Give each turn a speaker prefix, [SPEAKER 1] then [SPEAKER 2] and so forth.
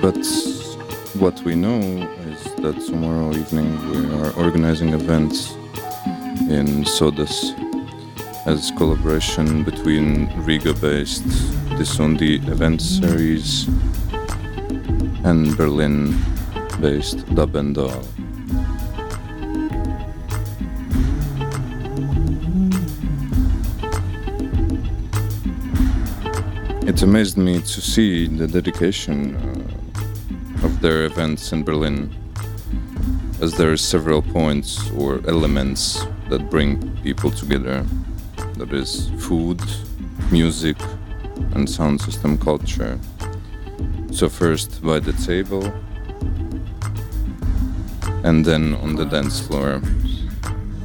[SPEAKER 1] But what we know is that tomorrow evening we are organizing events in Sodas as collaboration between Riga-based Disundi event series and Berlin-based Dub and Doll. It amazed me to see the dedication of their events in Berlin, as there are several points or elements that bring people together. That is food, music, and sound system culture. So first by the table, and then on the dance floor.